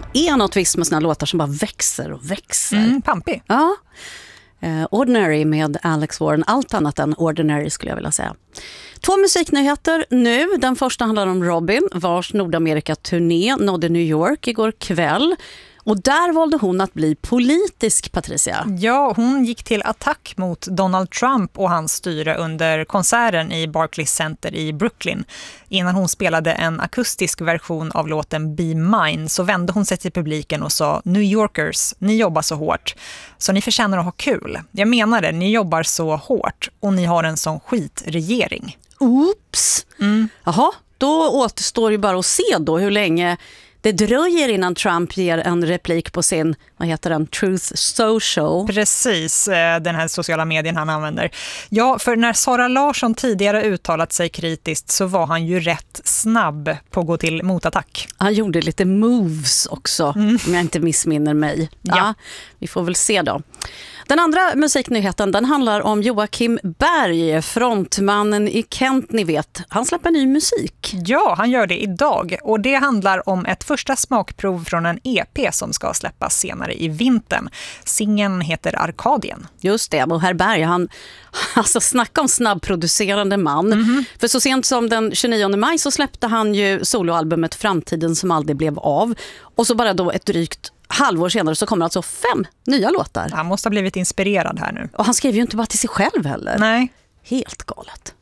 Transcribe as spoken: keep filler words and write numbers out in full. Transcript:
är något visst med sina låtar som bara växer och växer. Mm, pampig. Ja. Uh, Ordinary med Alex Warren, allt annat än Ordinary skulle jag vilja säga. Två musiknyheter nu. Den första handlar om Robyn, vars Nordamerika-turné nådde New York igår kväll. Och där valde hon att bli politisk, Patricia. Ja, hon gick till attack mot Donald Trump och hans styre under konserten i Barclays Center i Brooklyn. Innan hon spelade en akustisk version av låten Be Mine så vände hon sig till publiken och sa: New Yorkers, ni jobbar så hårt, så ni förtjänar att ha kul. Jag menar det, ni jobbar så hårt och ni har en sån skitregering. Oops! Mm. Jaha, då återstår ju bara att se då hur länge det dröjer innan Trump ger en replik på sin, vad heter den, Truth Social. Precis, den här sociala medien han använder. Ja, för när Sara Larsson tidigare uttalat sig kritiskt så var han ju rätt snabb på att gå till motattack. Han gjorde lite moves också, mm. om jag inte missminner mig. Ja. ja, vi får väl se då. Den andra musiknyheten, den handlar om Joakim Berg, frontmannen i Kent, ni vet. Han släpper ny musik. Ja, han gör det idag. Och det handlar om ett första smakprov från en E P som ska släppas senare i vintern. Singeln heter Arkadien. Just det, och herr Berg, han alltså snacka om snabbproducerande man. Mm-hmm. För så sent som den tjugonionde maj så släppte han ju soloalbumet Framtiden som aldrig blev av. Och så bara då ett drygt halvår senare så kommer alltså fem nya låtar. Han måste ha blivit inspirerad här nu. Och han skrev ju inte bara till sig själv heller. Nej. Helt galet.